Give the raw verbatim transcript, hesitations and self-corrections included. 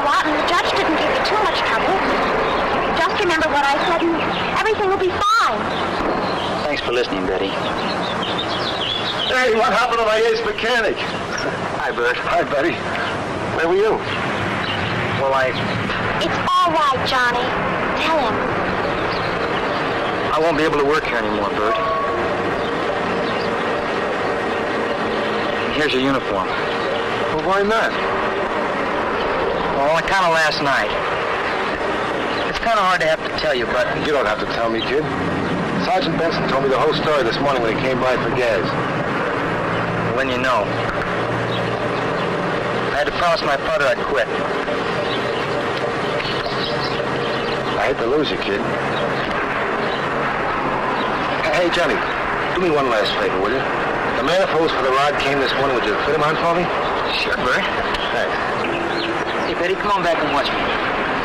what, and the judge didn't give you too much trouble. Just remember what I said, and everything will be fine. Thanks for listening, Betty. Hey, what happened to my ace mechanic? Hi, Bert. Hi, Betty. Where were you? Well, I... It's all right, Johnny. Tell him. I won't be able to work here anymore, Bert. Here's your uniform. Well, why not? Well, on account of last night. It's kind of hard to have to tell you, but... You don't have to tell me, kid. Sergeant Benson told me the whole story this morning when he came by for gas. When you know. I had to promise my father I'd quit. I hate to lose you, kid. Hey, Johnny, do me one last favor, will you? The manifolds for the rod came this morning. Would you fit them on for me? Sure, Bert. Thanks. Hey, Betty, come on back and watch me.